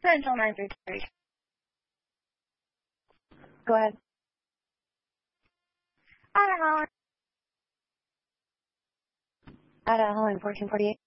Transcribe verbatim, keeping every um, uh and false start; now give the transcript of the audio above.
Until nine three three. Go ahead. Out of Holland. Out of Holland, fourteen forty-eight.